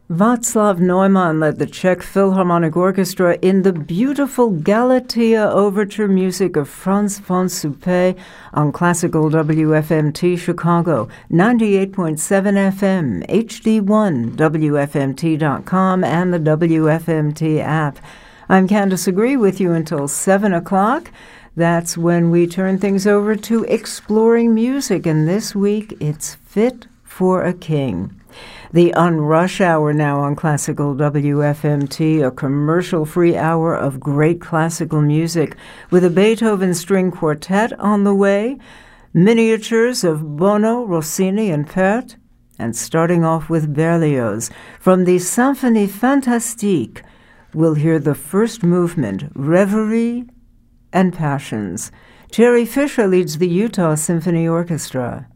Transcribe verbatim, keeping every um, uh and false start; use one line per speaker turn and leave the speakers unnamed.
Václav Neumann led the Czech Philharmonic Orchestra in the beautiful Galatea overture music of Franz von Suppé on Classical W F M T Chicago, ninety-eight point seven F M, H D one, W F M T dot com, and the W F M T app. I'm Candace Agree with you until seven o'clock. That's when we turn things over to Exploring Music, and this week it's Fit for a King. The Unrush Hour now on Classical W F M T, a commercial-free hour of great classical music with a Beethoven String Quartet on the way, miniatures of Bono, Rossini, and Pärt, and starting off with Berlioz. From the Symphonie Fantastique, we'll hear the first movement, Reverie and Passions. Jerry Fisher leads the Utah Symphony Orchestra.